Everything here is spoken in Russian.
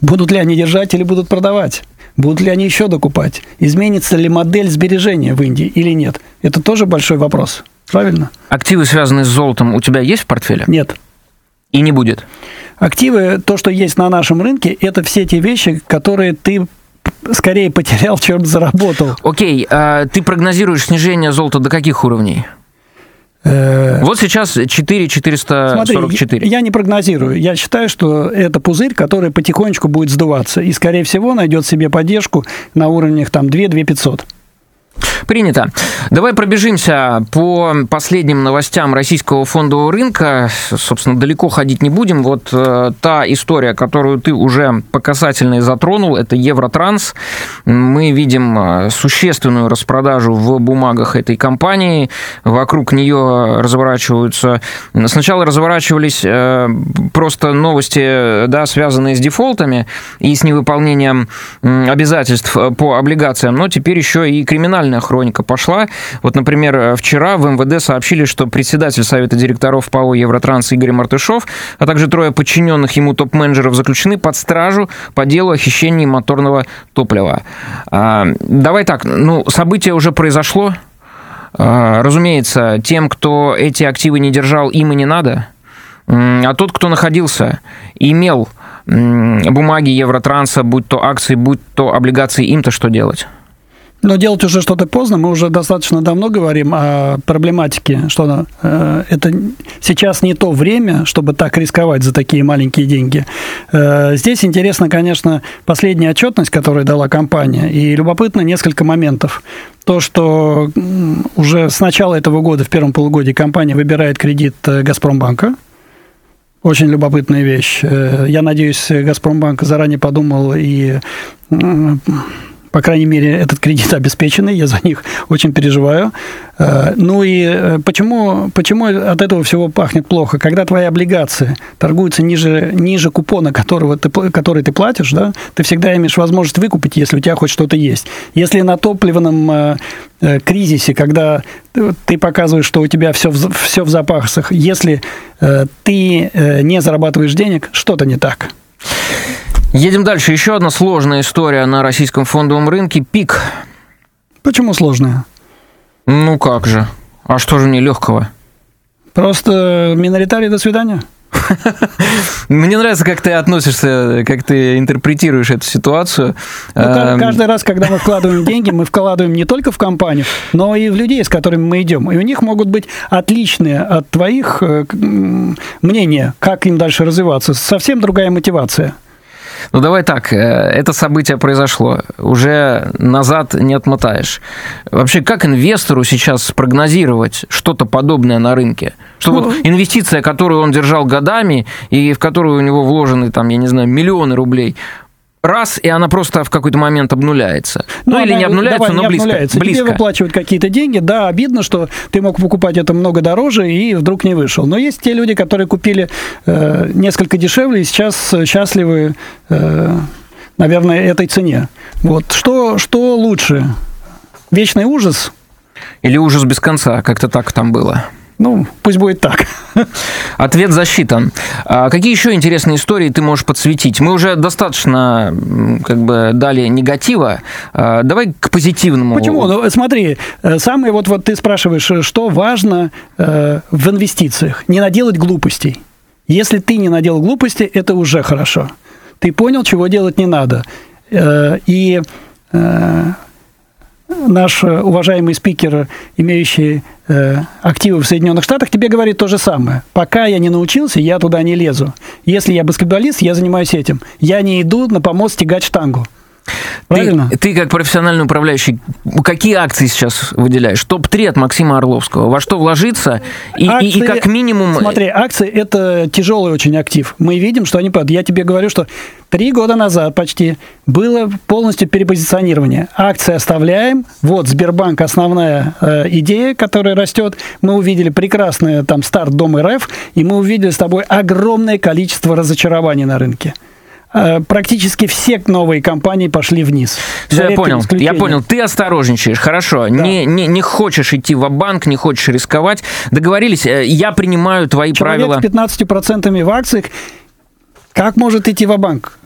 Будут ли они держать или будут продавать? Будут ли они еще докупать? Изменится ли модель сбережения в Индии или нет? Это тоже большой вопрос. Правильно? Активы, связанные с золотом, у тебя есть в портфеле? Нет. И не будет? Активы, то, что есть на нашем рынке, это все те вещи, которые ты скорее потерял, чем заработал. Окей, ты прогнозируешь снижение золота до каких уровней? Вот сейчас 4,444. Смотри, я не прогнозирую. Я считаю, что это пузырь, который потихонечку будет сдуваться. И, скорее всего, найдет себе поддержку на уровнях 2-500. Принято. Давай пробежимся по последним новостям российского фондового рынка. Собственно, далеко ходить не будем. Вот та история, которую ты уже по касательной затронул, это Евротранс. Мы видим существенную распродажу в бумагах этой компании. Вокруг нее сначала разворачивались просто новости, да, связанные с дефолтами и с невыполнением обязательств по облигациям, но теперь еще и криминальная хроника пошла. Вот, например, вчера в МВД сообщили, что председатель Совета директоров ПАО «Евротранс» Игорь Мартышов, а также 3 подчиненных ему топ-менеджеров заключены под стражу по делу о хищении моторного топлива. Давай так, событие уже произошло. Разумеется, тем, кто эти активы не держал, им и не надо. А тот, кто находился и имел бумаги Евротранса, будь то акции, будь то облигации, им-то что делать? Но делать уже что-то поздно. Мы уже достаточно давно говорим о проблематике, что это сейчас не то время, чтобы так рисковать за такие маленькие деньги. Здесь интересно, конечно, последняя отчетность, которую дала компания, и любопытно несколько моментов. То, что уже с начала этого года, в первом полугодии, компания выбирает кредит «Газпромбанка». Очень любопытная вещь. Я надеюсь, «Газпромбанк» заранее подумал и... По крайней мере, этот кредит обеспеченный, я за них очень переживаю. Ну и почему от этого всего пахнет плохо? Когда твои облигации торгуются ниже купона, который ты платишь, да, ты всегда имеешь возможность выкупить, если у тебя хоть что-то есть. Если на топливном кризисе, когда ты показываешь, что у тебя все в запасах, если ты не зарабатываешь денег, что-то не так. Едем дальше. Еще одна сложная история на российском фондовом рынке. ПИК. Почему сложная? Ну как же. А что же в ней легкого? Просто миноритарий, до свидания. Мне нравится, как ты относишься, как ты интерпретируешь эту ситуацию. Каждый раз, когда мы вкладываем деньги, мы вкладываем не только в компанию, но и в людей, с которыми мы идем. И у них могут быть отличные от твоих мнения, как им дальше развиваться. Совсем другая мотивация. Ну, давай так, это событие произошло, уже назад не отмотаешь. Вообще, как инвестору сейчас спрогнозировать что-то подобное на рынке? Что вот инвестиция, которую он держал годами, и в которую у него вложены, я не знаю, миллионы рублей, раз, и она просто в какой-то момент обнуляется. Или не обнуляется, но близко. Тебе выплачивают какие-то деньги. Да, обидно, что ты мог покупать это много дороже и вдруг не вышел. Но есть те люди, которые купили несколько дешевле и сейчас счастливы, наверное, этой цене. Вот. Что лучше? Вечный ужас? Или ужас без конца? Как-то так там было. Пусть будет так. Ответ засчитан. Какие еще интересные истории ты можешь подсветить? Мы уже достаточно дали негатива. Давай к позитивному. Почему? Смотри, самое вот ты спрашиваешь, что важно в инвестициях? Не наделать глупостей. Если ты не наделал глупостей, это уже хорошо. Ты понял, чего делать не надо. И наш уважаемый спикер, имеющий активы в Соединенных Штатах, тебе говорит то же самое. Пока я не научился, я туда не лезу. Если я баскетболист, я занимаюсь этим. Я не иду на помост тягать штангу. Правильно? Ты как профессиональный управляющий, какие акции сейчас выделяешь? Топ-3 от Максима Орловского. Во что вложиться? И как минимум... Смотри, акции – это тяжелый очень актив. Мы видим, что они падают. Я тебе говорю, что 3 года назад почти было полностью перепозиционирование. Акции оставляем. Вот Сбербанк – основная идея, которая растет. Мы увидели прекрасный старт Дом РФ, и мы увидели с тобой огромное количество разочарований на рынке. Практически все новые компании пошли вниз. Все, я понял. Ты осторожничаешь, хорошо. Да. Не хочешь идти ва-банк, не хочешь рисковать. Договорились, я принимаю твои правила. Человек с 15% в акциях, как может идти ва-банк?